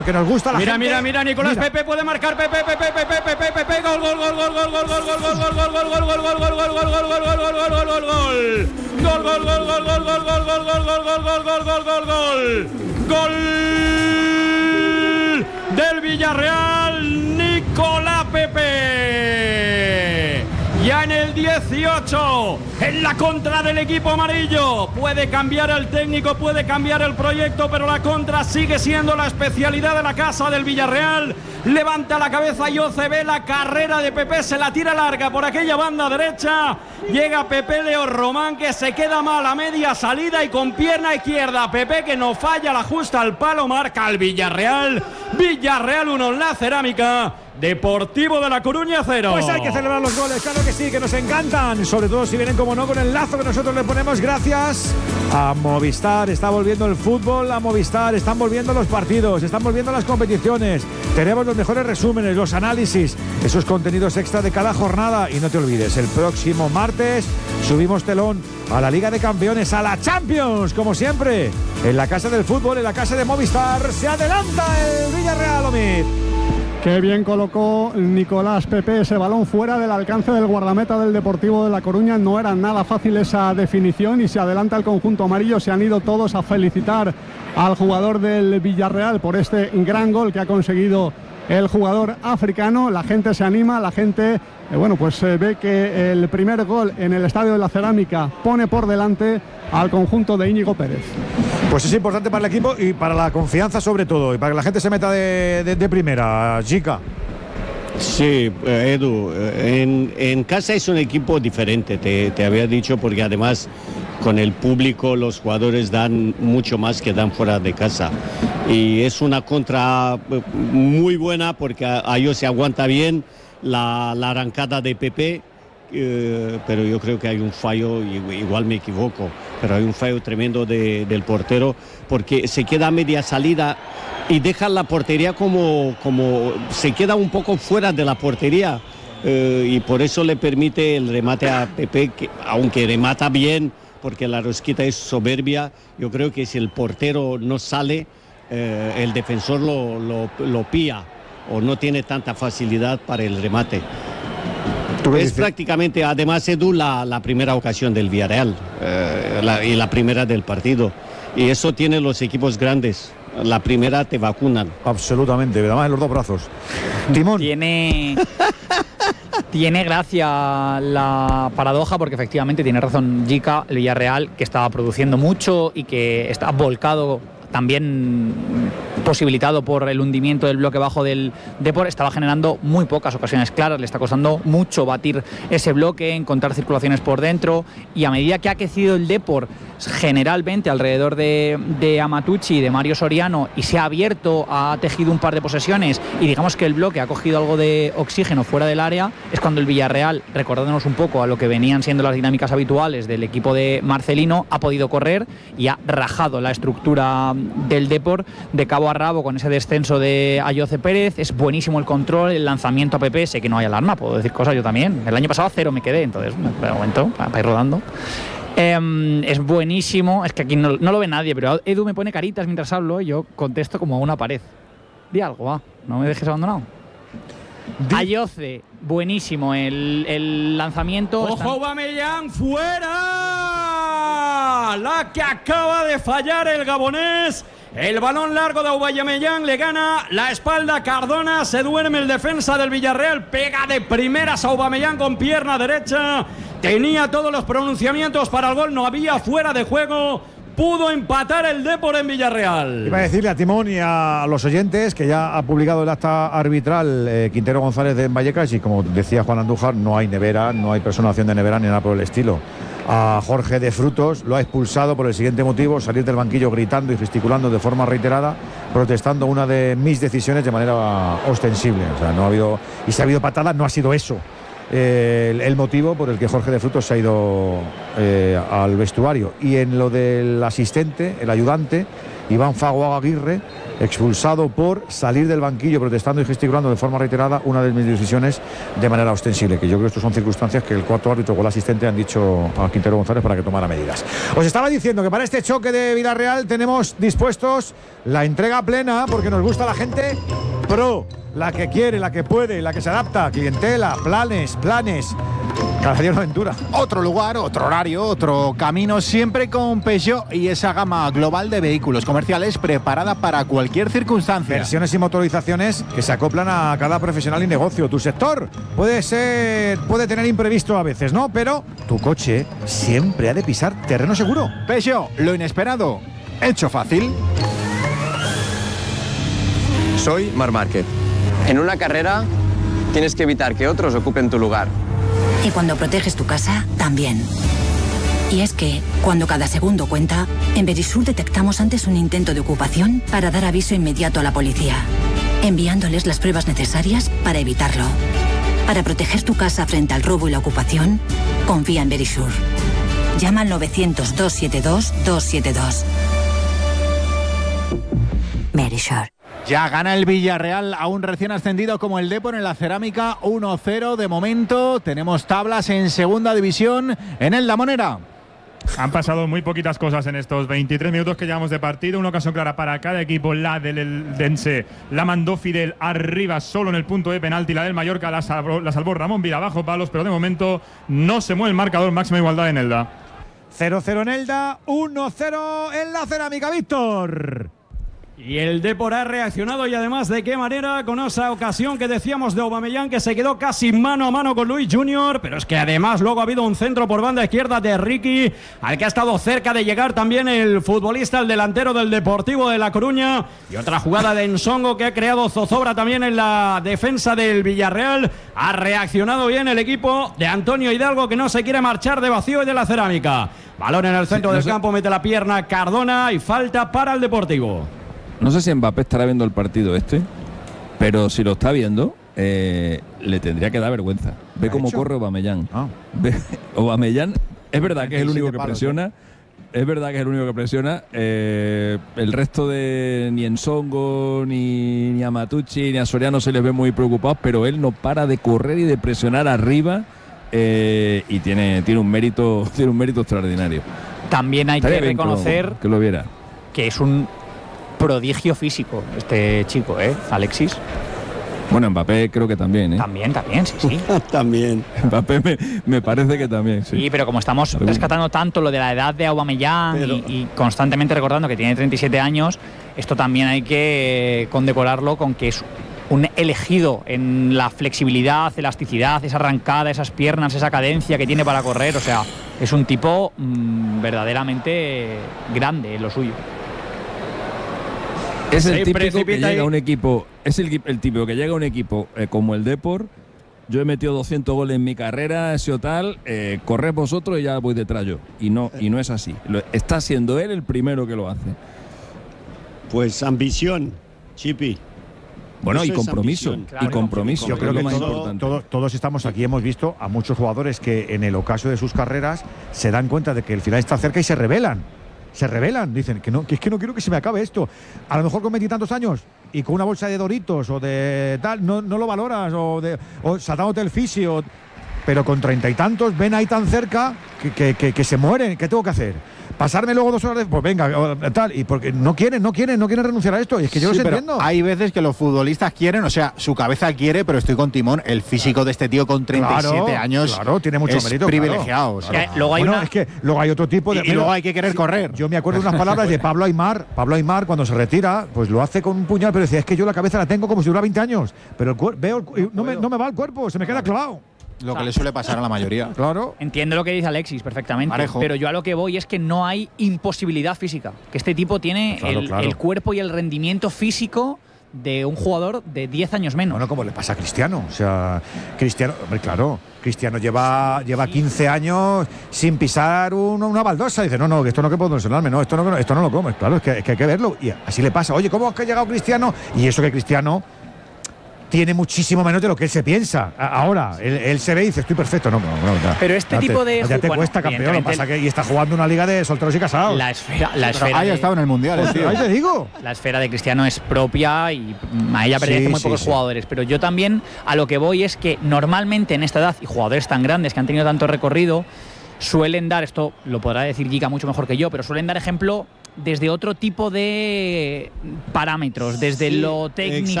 Que nos gusta la gente. Mira, Nicolás Pepe puede marcar. Pepe, gol. Gol del Villarreal, Nicolás Pepe. Ya en el 18, en la contra del equipo amarillo. Puede cambiar el técnico, puede cambiar el proyecto, pero la contra sigue siendo la especialidad de la casa del Villarreal. Levanta la cabeza Ayoce, ve la carrera de Pepe, se la tira larga por aquella banda derecha. Llega Pepe Leo Román, que se queda mal a media salida y con pierna izquierda. Pepe, que no falla, la ajusta al palo, marca al Villarreal. Villarreal 1 en la Cerámica. Deportivo de La Coruña 0. Pues hay que celebrar los goles, claro que sí, que nos encantan. Sobre todo si vienen, como no, con el lazo que nosotros le ponemos gracias a Movistar. Está volviendo el fútbol a Movistar, están volviendo los partidos, están volviendo las competiciones. Tenemos los mejores resúmenes, los análisis, esos contenidos extra de cada jornada. Y no te olvides, el próximo martes subimos telón a la Liga de Campeones, a la Champions, como siempre. En la casa del fútbol, en la casa de Movistar, se adelanta el Villarreal, Omid. Qué bien colocó Nicolás Pepe ese balón fuera del alcance del guardameta del Deportivo de La Coruña. No era nada fácil esa definición y se adelanta el conjunto amarillo. Se han ido todos a felicitar al jugador del Villarreal por este gran gol que ha conseguido el jugador africano. La gente se anima, la gente ve que el primer gol en el Estadio de la Cerámica pone por delante al conjunto de Íñigo Pérez. Pues es importante para el equipo y para la confianza sobre todo, y para que la gente se meta de primera, chica. Sí, Edu, en casa es un equipo diferente, te había dicho, porque además con el público los jugadores dan mucho más que dan fuera de casa. Y es una contra muy buena porque a ellos se aguanta bien la arrancada de Pepe. Pero yo creo que hay un fallo, igual me equivoco, pero hay un fallo tremendo del portero, porque se queda a media salida y deja la portería como se queda un poco fuera de la portería, y por eso le permite el remate a Pepe, que aunque remata bien, porque la rosquita es soberbia. Yo creo que si el portero no sale, el defensor lo pilla o no tiene tanta facilidad para el remate. Es prácticamente, además, Edu, la primera ocasión del Villarreal y la primera del partido. Y eso tienen los equipos grandes. La primera te vacunan. Absolutamente, además en los dos brazos. Timón. Tiene gracia la paradoja, porque efectivamente tiene razón Jica, el Villarreal, que estaba produciendo mucho y que está volcado, también posibilitado por el hundimiento del bloque bajo del Depor. Estaba generando muy pocas ocasiones claras, le está costando mucho batir ese bloque, encontrar circulaciones por dentro, y a medida que ha crecido el Depor generalmente alrededor de Amatucci y de Mario Soriano, y se ha abierto, ha tejido un par de posesiones, y digamos que el bloque ha cogido algo de oxígeno fuera del área, es cuando el Villarreal, recordándonos un poco a lo que venían siendo las dinámicas habituales del equipo de Marcelino, ha podido correr y ha rajado la estructura del Depor de cabo a rabo con ese descenso de Ayoce Pérez. Es buenísimo el control, el lanzamiento a Pepe. Sé que no hay alarma, puedo decir cosas yo también. El año pasado 0 me quedé, entonces de momento para ir rodando. Es buenísimo, es que aquí no lo ve nadie, pero Edu me pone caritas mientras hablo y yo contesto como a una pared. Di algo, va, no me dejes abandonado. Ayoce, buenísimo el lanzamiento. ¡Ojo, Aubameyang, fuera! La que acaba de fallar el gabonés. El balón largo de Aubameyang le gana la espalda a Cardona. Se duerme el defensa del Villarreal. Pega de primeras a Aubameyang con pierna derecha. Tenía todos los pronunciamientos para el gol. No había fuera de juego. Pudo empatar el Depor en Villarreal. Iba a decirle a Timón y a los oyentes que ya ha publicado el acta arbitral Quintero González de Vallecas, y como decía Juan Andújar, no hay nevera, no hay personación de nevera ni nada por el estilo. A Jorge de Frutos lo ha expulsado por el siguiente motivo: salir del banquillo gritando y gesticulando de forma reiterada, protestando una de mis decisiones de manera ostensible. O sea, no ha habido, y si ha habido patadas, no ha sido eso el motivo por el que Jorge de Frutos se ha ido al vestuario. Y en lo del asistente, el ayudante, Iván Fago Aguirre, expulsado por salir del banquillo protestando y gesticulando de forma reiterada una de mis decisiones de manera ostensible, que yo creo que estas son circunstancias que el cuarto árbitro o el asistente han dicho a Quintero González para que tomara medidas. Os estaba diciendo que para este choque de Villarreal tenemos dispuestos la entrega plena, porque nos gusta la gente pro, la que quiere, la que puede, la que se adapta, clientela, planes. Cada día una aventura. Otro lugar, otro horario, otro camino, siempre con Peugeot y esa gama global de vehículos comerciales preparada para cualquier circunstancia. Versiones y motorizaciones que se acoplan a cada profesional y negocio. Tu sector puede tener imprevisto a veces, ¿no? Pero tu coche siempre ha de pisar terreno seguro. Peugeot, lo inesperado, hecho fácil. Soy Marc Márquez. En una carrera tienes que evitar que otros ocupen tu lugar. Y cuando proteges tu casa, también. Y es que, cuando cada segundo cuenta, en Verisur detectamos antes un intento de ocupación para dar aviso inmediato a la policía, enviándoles las pruebas necesarias para evitarlo. Para proteger tu casa frente al robo y la ocupación, confía en Verisur. Llama al 900-272-272. Verisur. Ya gana el Villarreal a un recién ascendido como el Depor en la Cerámica, 1-0 de momento. Tenemos tablas en segunda división en el Lamonera. Han pasado muy poquitas cosas en estos 23 minutos que llevamos de partido. Una ocasión clara para cada equipo. La del Eldense la mandó Fidel arriba solo en el punto de penalti. La del Mallorca la salvó Ramón Vila bajo palos, pero de momento no se mueve el marcador. Máxima igualdad en Elda. 0-0 en Elda, 1-0 en la Cerámica, Víctor. Y el Depor ha reaccionado, y además de qué manera, con esa ocasión que decíamos de Aubameyang, que se quedó casi mano a mano con Luis Junior, pero es que además luego ha habido un centro por banda izquierda de Ricky, al que ha estado cerca de llegar también el futbolista, el delantero del Deportivo de La Coruña, y otra jugada de Ensongo que ha creado zozobra también en la defensa del Villarreal. Ha reaccionado bien el equipo de Antonio Hidalgo, que no se quiere marchar de vacío y de la Cerámica. Balón en el centro del campo, mete la pierna Cardona y falta para el Deportivo. No sé si Mbappé estará viendo el partido pero si lo está viendo, le tendría que dar vergüenza. Ve cómo corre Aubameyang. Aubameyang, es verdad que es el único que presiona. Es verdad que es el único que presiona. El resto de ni Ensongo, ni a Matucci, ni a Soriano se les ve muy preocupados, pero él no para de correr y de presionar arriba, y tiene un mérito extraordinario. También hay que reconocer que lo viera, que es un prodigio físico este chico, Alexis. Bueno, Mbappé creo que también, También, sí. También. Mbappé me parece que también, sí. Sí, pero como estamos rescatando tanto lo de la edad de Aubameyang y constantemente recordando que tiene 37 años, esto también hay que condecorarlo con que es un elegido en la flexibilidad, elasticidad, esa arrancada, esas piernas, esa cadencia que tiene para correr. O sea, es un tipo verdaderamente grande en lo suyo. Es el típico que llega a un equipo, es el típico que llega a un equipo como el Depor. Yo he metido 200 goles en mi carrera, ese o tal, corred vosotros y ya voy detrás yo. Y no es así. Está siendo él el primero que lo hace. Pues ambición, Chipi. Bueno, y compromiso. Claro, y compromiso. Yo creo que todos estamos aquí, hemos visto a muchos jugadores que en el ocaso de sus carreras se dan cuenta de que el final está cerca y se rebelan. Dicen que es que no quiero que se me acabe esto. A lo mejor con 20 y tantos años y con una bolsa de Doritos o de tal, no lo valoras, o saltándote el fisio, pero con 30 y tantos ven ahí tan cerca que se mueren. ¿Qué tengo que hacer? Pasarme luego 2 horas pues venga, tal, y porque no quieren renunciar a esto, y es que yo los entiendo. Hay veces que los futbolistas quieren, o sea, su cabeza quiere, pero estoy con Timón, el físico de este tío con 37 años tiene mucho mérito, privilegiado. Claro. O sea. Luego hay otro tipo de... Y luego hay que querer correr. Yo me acuerdo de unas palabras de Pablo Aimar. Pablo Aimar, cuando se retira, pues lo hace con un puñal, pero decía, es que yo la cabeza la tengo como si durara 20 años, pero no me va el cuerpo, se me queda clavado. Lo que le suele pasar a la mayoría. Claro. Entiendo lo que dice Alexis perfectamente, Parejo. pero yo a lo que voy es que no hay imposibilidad física. Que este tipo tiene el cuerpo y el rendimiento físico de un jugador de 10 años menos. Bueno, como le pasa a Cristiano. O sea, Cristiano, hombre, claro, Cristiano lleva 15 años sin pisar una baldosa. Dice, no, que esto no que puedo lesionarme, no, esto no lo comes. Claro, es que hay que verlo. Y así le pasa. Oye, ¿cómo es que ha llegado Cristiano? Y eso que Cristiano tiene muchísimo menos de lo que él se piensa. Ahora, él se ve y dice, estoy perfecto. No, ya. Pero este tipo de... Ya te cuesta, campeón. Lo que pasa que y está jugando una liga de solteros y casados. La esfera ahí ha estado en el Mundial, tío. Ahí te digo. La esfera de Cristiano es propia y a ella pertenecen muy pocos jugadores. Pero yo también a lo que voy es que normalmente en esta edad, y jugadores tan grandes que han tenido tanto recorrido, suelen dar, esto lo podrá decir Giga mucho mejor que yo, pero suelen dar ejemplo desde otro tipo de parámetros, desde lo técnico,